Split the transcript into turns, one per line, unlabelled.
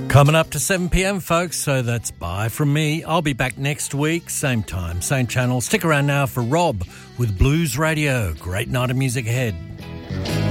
Coming up to 7 p.m, folks, so that's bye from me. I'll be back next week, same time, same channel. Stick around now for Rob with Blues Radio. Great night of music ahead.